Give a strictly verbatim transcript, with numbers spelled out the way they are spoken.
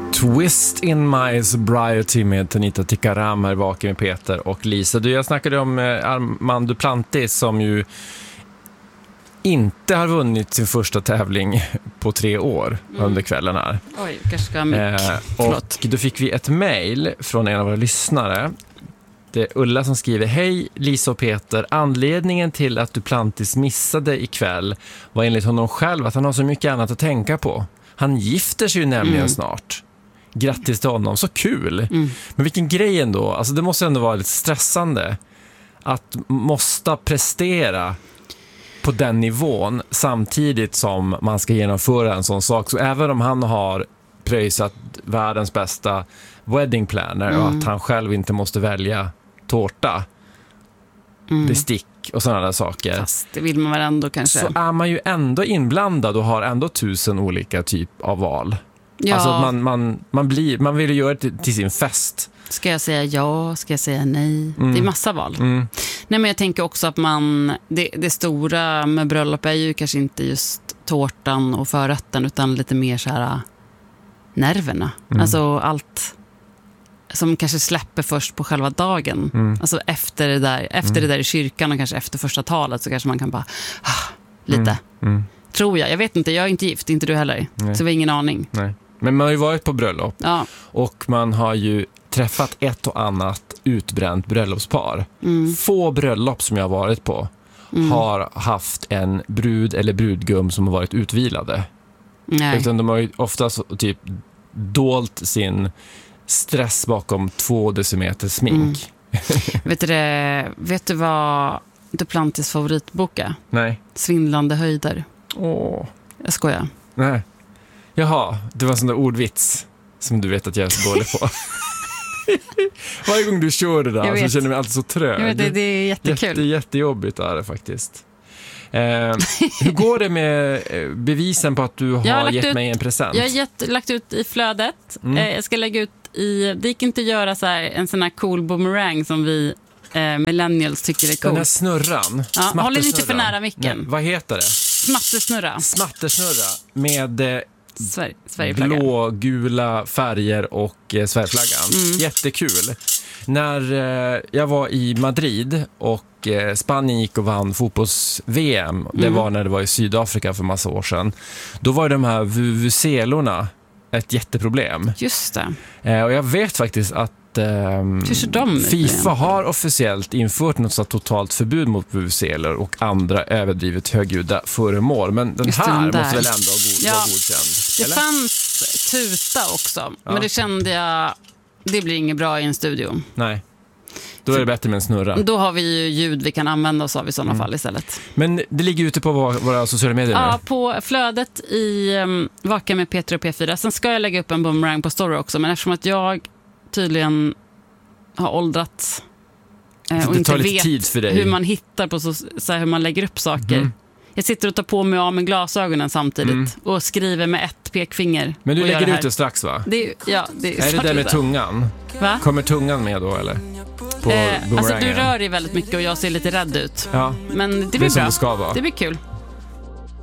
Twist in my sobriety med Tanita Tikaram här vaken med Peter och Lisa. Du, jag snackade om Armand Duplantis som ju inte har vunnit sin första tävling på tre år mm. under kvällen här. Oj, kanske ska jag eh, Och då fick vi ett mejl från en av våra lyssnare. Det är Ulla som skriver: Hej Lisa och Peter, anledningen till att Duplantis missade ikväll var enligt honom själv att han har så mycket annat att tänka på. Han gifter sig ju nämligen mm. snart. Grattis till honom, så kul. Mm. Men vilken grej ändå. Alltså det måste ändå vara lite stressande att måste prestera på den nivån samtidigt som man ska genomföra en sån sak. Så även om han har pröjsat världens bästa wedding planner mm. och att han själv inte måste välja tårta, mm. bestick och sådana där saker. Fast det vill man väl ändå kanske. Så är man ju ändå inblandad och har ändå tusen olika typ av val. Ja. Alltså man, man, man, blir, man vill ju göra det till, till sin fest. Ska jag säga ja? Ska jag säga nej? Mm. Det är massa val. Mm. Nej, men jag tänker också att man det, det stora med bröllop är ju kanske inte just tårtan och förrätten utan lite mer så här nerverna. Mm. Alltså allt som kanske släpper först på själva dagen. Mm. Alltså efter det där efter mm. det där i kyrkan och kanske efter första talet så kanske man kan bara ah, lite. Mm. Mm. Tror jag. Jag vet inte, jag är inte gift, inte du heller. Nej. Så vi har ingen aning. Nej. Men man har ju varit på bröllop. Ja. Och man har ju träffat ett och annat utbränt bröllopspar. Mm. Få bröllop som jag har varit på mm. har haft en brud eller brudgum som har varit utvilade. Nej. Utan de har ju oftast typ dolt sin stress bakom två decimeter smink. Mm. vet, du det, vet du vad Duplantis favoritbok är? Nej. Svindlande höjder. Åh. Jag skojar. Nej. Jaha, det var en sån där ordvits som du vet att jag är så dålig på. Varje gång du kör det där så känner jag mig alltid så trög. Jag vet, det, det är jättekul. Jätte, jättejobbigt är det faktiskt. Eh, hur går det med bevisen på att du har gett ut, mig en present? Jag har gett, lagt ut i flödet. Mm. Eh, jag ska lägga ut i... Det gick inte att göra så här, en sån här cool boomerang som vi eh, millennials tycker är cool. Den här snurran. Ja, håll lite för nära micken. Nej, vad heter det? Smattersnurra. Smattersnurra med... Eh, Sver- Sverigeflaggan. Blå-gula färger och eh, Sverigeflaggan. Mm. Jättekul. När eh, jag var i Madrid och eh, Spanien gick och vann fotbolls-V M, mm. det var när det var i Sydafrika för massa år sedan, då var de här vuvuzelorna ett jätteproblem. Just det. Eh, och jag vet faktiskt att Um, FIFA har officiellt infört något så totalt förbud mot vuvuzelor och andra överdrivet högljudda föremål. Men den Just här den måste väl ändå god, ja, vara godkänd? Det eller? fanns tuta också, ja. men det kände jag, det blir inget bra i en studio. Nej, då är det bättre med en snurra. Då har vi ju ljud vi kan använda oss av i sådana mm. fall istället. Men det ligger ute på våra, våra sociala medier nu? Ja, på flödet i um, Vaka med Peter och P fyra. Sen ska jag lägga upp en boomerang på story också, men eftersom att jag tydligen har åldrats eh, och inte vet tid för dig. Hur man hittar på så, så här, hur man lägger upp saker. Mm. Jag sitter och tar på mig av med glasögonen samtidigt mm. och skriver med ett pekfinger. Men du lägger det ut det strax, va? Det, ja, det är är det där med tungan? Va? Kommer tungan med då, eller? På eh, alltså du rör dig väldigt mycket och jag ser lite rädd ut. Ja. Men det blir det är bra. Det ska vara. Det blir kul.